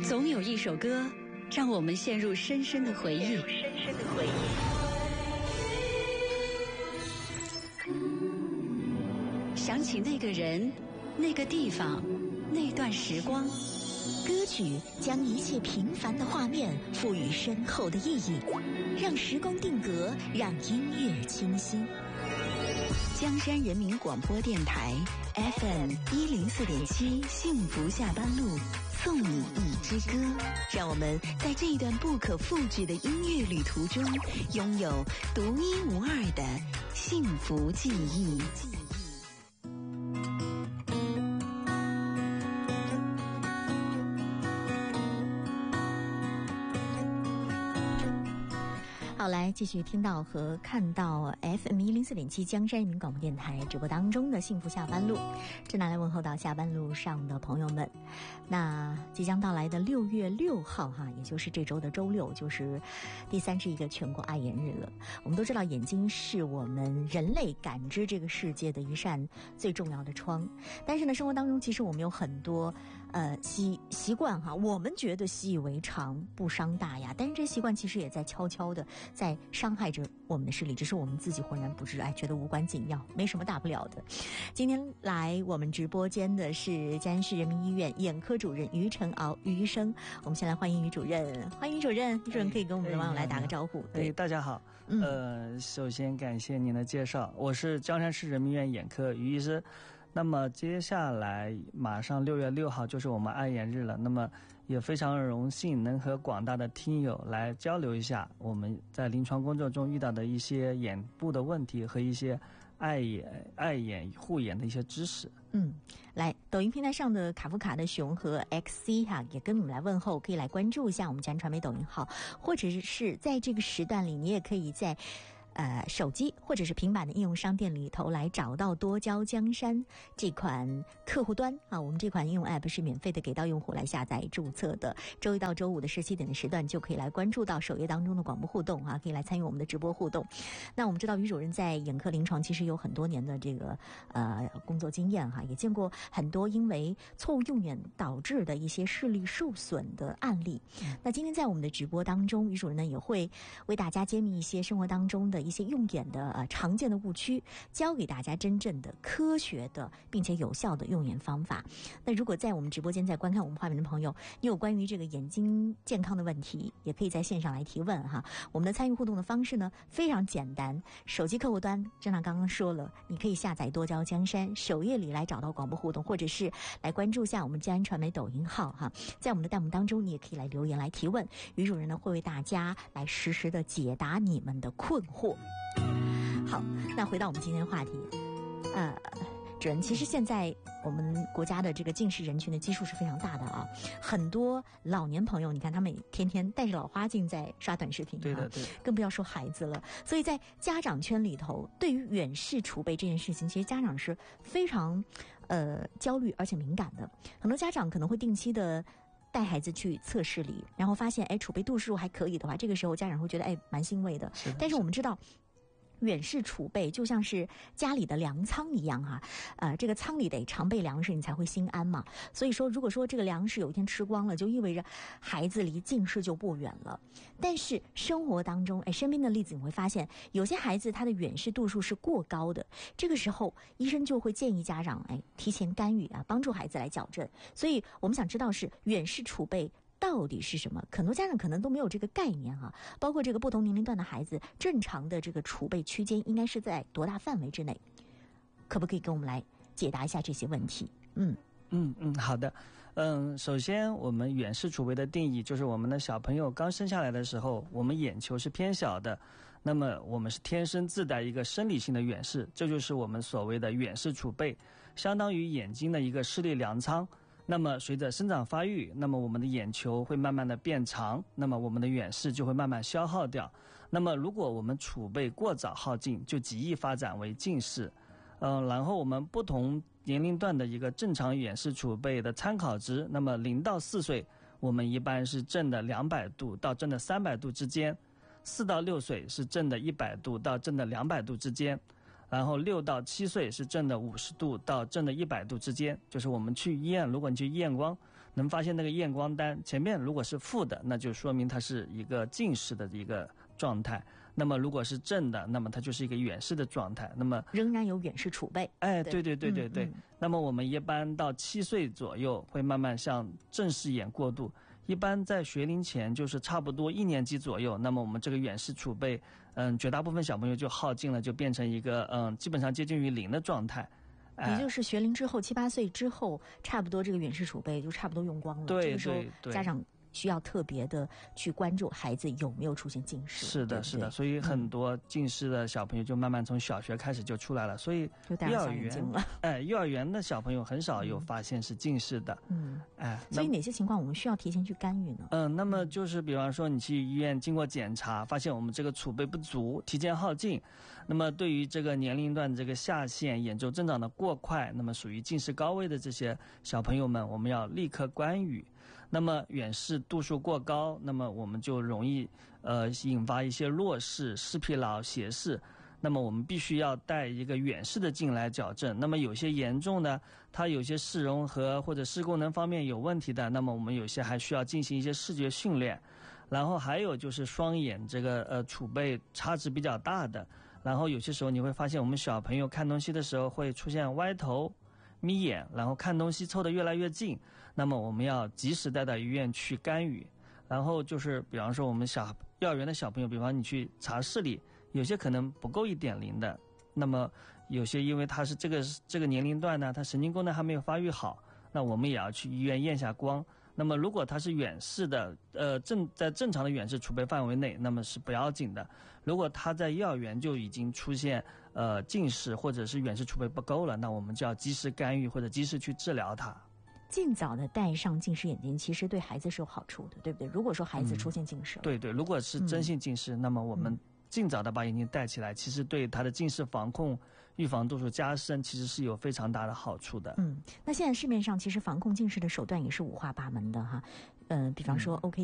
总有一首歌让我们陷入深深的回忆。想起那个人、那个地方、那段时光。 歌曲将一切平凡的画面赋予深厚的意义，让时光定格，让音乐清新。江山人民广播电台 FM 104.7幸福下班路，送你一支歌，让我们在这一段不可复制的音乐旅途中，拥有独一无二的幸福记忆。好，来继续听到和看到 FM 104.7江山人民广播电台直播当中的幸福下班路，正拿来问候到下班路上的朋友们。那即将到来的6月6号哈，也就是这周的周六，就是第31个全国爱眼日了。我们都知道，眼睛是我们人类感知这个世界的一扇最重要的窗，但是呢，生活当中其实我们有很多习惯哈，我们觉得习以为常，不伤大雅，但是这习惯其实也在悄悄的在伤害着我们的视力，只是我们自己浑然不知，觉得无关紧要，没什么大不了的。今天来我们直播间的是嘉义市人民医院眼科主任于成敖于医生，我们先来欢迎于主任。欢迎于主任，于主任可以跟我们的网友来打个招呼。 对，大家好。首先感谢您的介绍，我是江山市人民医院眼科于医师。那么接下来马上6月6号就是我们爱眼日了，那么也非常荣幸能和广大的听友来交流一下我们在临床工作中遇到的一些眼部的问题和一些爱眼护眼的一些知识。 来，抖音平台上的卡夫卡的熊和 XC 哈，也跟你们来问候，可以来关注一下我们江传媒抖音号，或者是在这个时段里，你也可以在手机或者是平板的应用商店里头来找到多焦江山这款客户端啊，我们这款应用 App 是免费的，给到用户来下载注册的。周一到周五的17点的时段就可以来关注到首页当中的广播互动啊，可以来参与我们的直播互动。那我们知道于主任在眼科临床其实有很多年的这个工作经验哈，也见过很多因为错误用眼导致的一些视力受损的案例。那今天在我们的直播当中，于主任呢也会为大家揭秘一些生活当中的一些用眼的常见的误区，教给大家真正的科学的并且有效的用眼方法。那如果在我们直播间在观看我们画面的朋友，你有关于这个眼睛健康的问题，也可以在线上来提问哈。我们的参与互动的方式呢非常简单，手机客户端正常刚刚说了，你可以下载多焦江山，首页里来找到广播互动，或者是来关注一下我们江安传媒抖音号哈，在我们的弹幕当中你也可以来留言来提问，于主任呢会为大家来实时的解答你们的困惑。好，那回到我们今天的话题，主任，其实现在我们国家的这个近视人群的基数是非常大的啊，很多老年朋友，你看他们天天戴着老花镜在刷短视频， 对的，对， 更不要说孩子了。所以在家长圈里头，对于远视储备这件事情，其实家长是非常焦虑而且敏感的。很多家长可能会定期的带孩子去测视力，然后发现储备度数还可以的话，这个时候家长会觉得蛮欣慰的。但是我们知道远视储备就像是家里的粮仓一样哈，这个仓里得常备粮食，你才会心安嘛。所以说，如果说这个粮食有一天吃光了，就意味着孩子离近视就不远了。但是生活当中，身边的例子你会发现，有些孩子他的远视度数是过高的，这个时候医生就会建议家长提前干预啊，帮助孩子来矫正。所以我们想知道是远视储备到底是什么？很多家长可能都没有这个概念啊，包括这个不同年龄段的孩子，正常的这个储备区间应该是在多大范围之内？可不可以跟我们来解答一下这些问题？ 好的。首先我们远视储备的定义就是我们的小朋友刚生下来的时候，我们眼球是偏小的，那么我们是天生自带一个生理性的远视，这就是我们所谓的远视储备，相当于眼睛的一个视力粮仓。那么随着生长发育，那么我们的眼球会慢慢的变长，那么我们的远视就会慢慢消耗掉。那么如果我们储备过早耗尽，就极易发展为近视。然后我们不同年龄段的一个正常远视储备的参考值，那么0到4岁我们一般是正的200度到正的300度之间，4到6岁是正的100度到正的200度之间，然后6到7岁是正的50度到正的100度之间。就是我们去医院，如果你去验光， 能发现那个验光单前面如果是负的，那就说明它是一个近视的一个状态。那么如果是正的，那么它就是一个远视的状态。那么仍然有远视储备。 哎，对。那么我们一般到7岁左右会慢慢向正视眼过渡。一般在学龄前就是差不多1年级左右，那么我们这个远视储备，绝大部分小朋友就耗尽了，就变成一个基本上接近于0的状态。 也就是学龄之后7、8岁之后，差不多这个远视储备就差不多用光了。 对， 这个时候家长需要特别的去关注孩子有没有出现近视。 是的，是的，所以很多近视的小朋友就慢慢从小学开始就出来了。所以幼儿园幼儿园的小朋友很少有发现是近视的。 所以哪些情况我们需要提前去干预呢？ 那么就是比方说你去医院经过检查，发现我们这个储备不足，提前耗尽，那么对于这个年龄段这个下限眼周增长的过快，那么属于近视高危的这些小朋友们，我们要立刻干预。那么远视度数过高，那么我们就容易引发一些弱视、视疲劳、斜视。那么我们必须要带一个远视的镜来矫正。那么有些严重的，它有些视融合或者视功能方面有问题的，那么我们有些还需要进行一些视觉训练。然后还有就是双眼这个储备差值比较大的，然后有些时候你会发现我们小朋友看东西的时候会出现歪头、眯眼，然后看东西凑得越来越近，那么我们要及时带到医院去干预。然后就是比方说我们幼儿园的小朋友，比方你去查视力，有些可能不够1.0的，那么有些因为他是这个年龄段呢，他神经功能还没有发育好，那我们也要去医院验下光。那么如果他是远视的，在正常的远视储备范围内，那么是不要紧的。如果他在幼儿园就已经出现近视或者是远视储备不够了，那我们就要及时干预或者及时去治疗它。 尽早的戴上近视眼镜，其实对孩子是有好处的，对不对？如果说孩子出现近视了， 对，如果是真性近视，那么我们尽早的把眼镜戴起来，其实对他的近视防控、预防度数加深，其实是有非常大的好处的。 那现在市面上其实防控近视的手段也是五花八门的哈，比方说 OK